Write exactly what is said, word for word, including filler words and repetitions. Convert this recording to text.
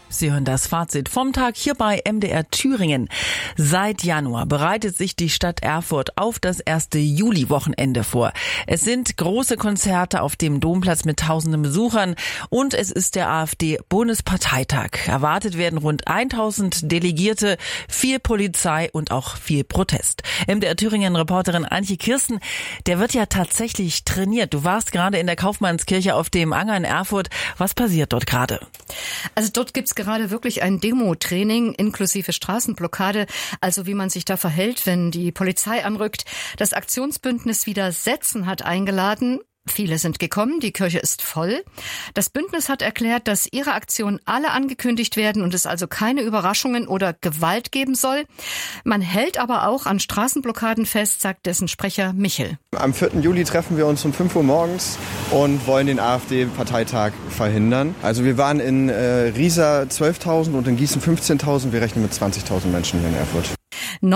Sie hören das Fazit vom Tag hier bei M D R Thüringen. Seit Januar bereitet sich die Stadt Erfurt auf das erste Juli-Wochenende vor. Es sind große Konzerte auf dem Domplatz mit tausenden Besuchern und es ist der AfD-Bundesparteitag. Erwartet werden rund tausend Delegierte, viel Polizei und auch viel Protest. M D R Thüringen-Reporterin Antje Kirsten, der wird ja tatsächlich trainiert. Du warst gerade in der Kaufmannskirche auf dem Anger in Erfurt. Was passiert dort gerade? Also dort gibt's gerade wirklich ein Demo-Training inklusive Straßenblockade, also wie man sich da verhält, wenn die Polizei anrückt. Das Aktionsbündnis Widersetzen hat eingeladen. Viele sind gekommen, die Kirche ist voll. Das Bündnis hat erklärt, dass ihre Aktionen alle angekündigt werden und es also keine Überraschungen oder Gewalt geben soll. Man hält aber auch an Straßenblockaden fest, sagt dessen Sprecher Michel. Am vierten Juli treffen wir uns um fünf Uhr morgens und wollen den AfD-Parteitag verhindern. Also wir waren in äh, Riesa zwölftausend und in Gießen fünfzehntausend. Wir rechnen mit zwanzigtausend Menschen hier in Erfurt.